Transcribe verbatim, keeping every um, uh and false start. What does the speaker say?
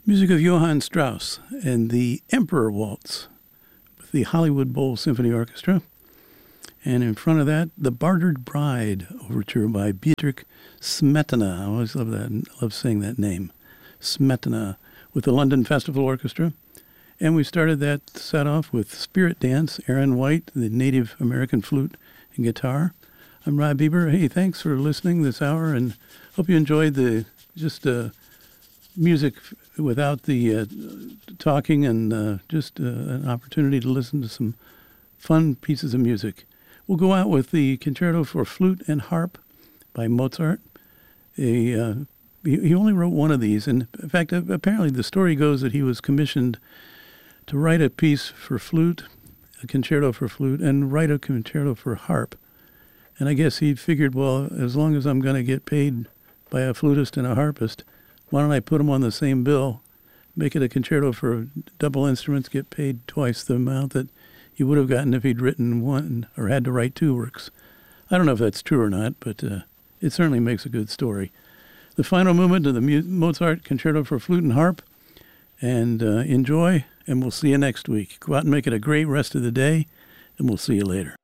Music of Johann Strauss and the Emperor Waltz with the Hollywood Bowl Symphony Orchestra. And in front of that, The Bartered Bride Overture by Beatrix Smetana. I always love that. Love saying that name. Smetana with the London Festival Orchestra. And we started that set off with Spirit Dance, Aaron White, the Native American flute and guitar. I'm Rob Bieber. Hey, thanks for listening this hour, and hope you enjoyed the just uh, music without the uh, talking, and uh, just uh, an opportunity to listen to some fun pieces of music. We'll go out with the Concerto for Flute and Harp by Mozart. A, uh, he, he only wrote one of these, and in fact, apparently the story goes that he was commissioned to write a piece for flute, a concerto for flute, and write a concerto for harp. And I guess he figured, well, as long as I'm going to get paid by a flutist and a harpist, why don't I put them on the same bill, make it a concerto for double instruments, get paid twice the amount that he would have gotten if he'd written one or had to write two works. I don't know if that's true or not, but uh, it certainly makes a good story. The final movement of the Mozart Concerto for Flute and Harp, and uh, enjoy, and we'll see you next week. Go out and make it a great rest of the day, and we'll see you later.